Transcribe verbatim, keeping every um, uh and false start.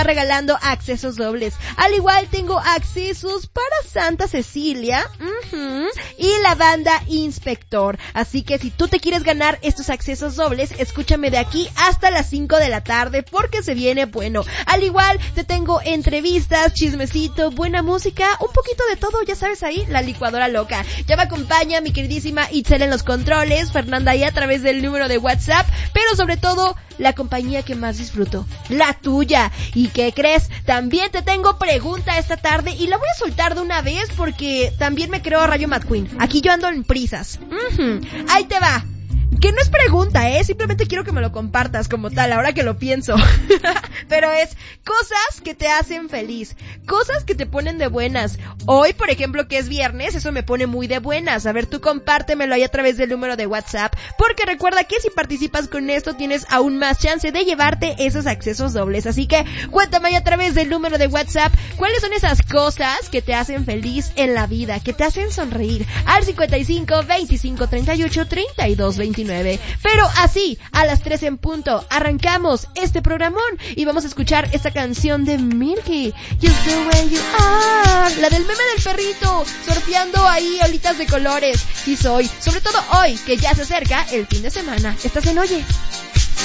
regalando accesos dobles. Al igual tengo accesos para Santa Cecilia uh-huh, y la banda Inspector. Así que si tú te quieres ganar estos accesos dobles, escúchame de aquí hasta las cinco de la tarde porque se viene bueno. Al igual te tengo entrevistas, chismecito, buena música, un poquito de todo, ya sabes ahí, la licuadora loca. Ya me acompaña mi queridísima Itzel en los controles, Fernanda ahí a través del número de WhatsApp, pero sobre todo la compañía que más disfruto, la tuya. ¿Y qué crees? También te tengo pregunta esta tarde y la voy a soltar de una vez porque también me creo Rayo McQueen. Aquí yo ando en prisas. Uh-huh. Ahí te va. Que no es pregunta, ¿eh? Simplemente quiero que me lo compartas como tal, ahora que lo pienso. Pero es cosas que te hacen feliz, cosas que te ponen de buenas. Hoy, por ejemplo, que es viernes, eso me pone muy de buenas. A ver, tú compártemelo ahí a través del número de WhatsApp, porque recuerda que si participas con esto tienes aún más chance de llevarte esos accesos dobles. Así que cuéntame ahí a través del número de WhatsApp cuáles son esas cosas que te hacen feliz en la vida, que te hacen sonreír. Al cincuenta y cinco, veinticinco, treinta y ocho, treinta y dos, veintinueve. Pero así, a las tres en punto, arrancamos este programón y vamos a escuchar esta canción de Milky, Just the Way You Are, la del meme del perrito, surfeando ahí olitas de colores. Sí soy, sobre todo hoy, que ya se acerca el fin de semana. Estás en Oye.